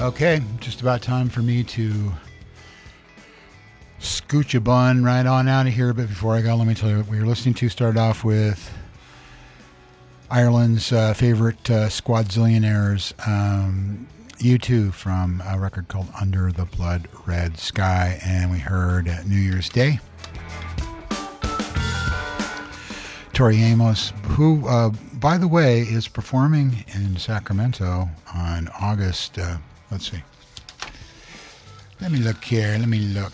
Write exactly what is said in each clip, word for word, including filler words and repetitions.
Okay, just about time for me to scooch a bun right on out of here. But before I go, let me tell you what we were listening to. Started off with Ireland's uh, favorite uh, Squadzillionaires, um, U two, from a record called Under the Blood Red Sky. And we heard uh, New Year's Day. Tori Amos, who, uh, by the way, is performing in Sacramento on August, uh, let's see. Let me look here. Let me look.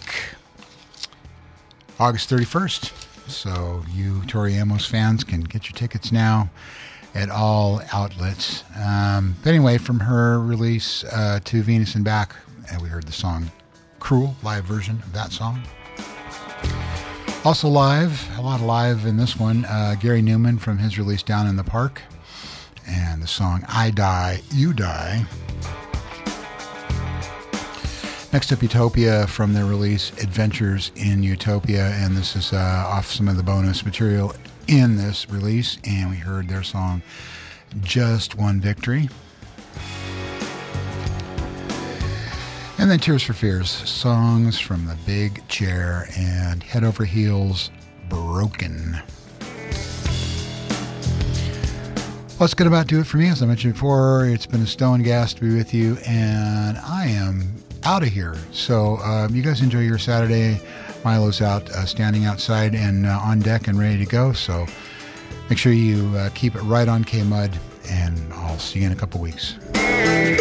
August thirty-first. So you Tori Amos fans can get your tickets now at all outlets. Um, but anyway, from her release uh, To Venus and Back, and we heard the song Cruel, live version of that song. Also live, a lot of live in this one, uh, Gary Newman from his release Down in the Park, and the song I Die, You Die. Next up, Utopia from their release Adventures in Utopia, and this is uh, off some of the bonus material in this release, and we heard their song Just One Victory. And then Tears for Fears, songs from the Big Chair, and Head Over Heels, Broken. Well, that's going to about do it for me. As I mentioned before, it's been a stone gas to be with you, and I am out of here. So um, you guys enjoy your Saturday. Milo's out, uh, standing outside and uh, on deck and ready to go. So make sure you uh, keep it right on K-Mud, and I'll see you in a couple weeks.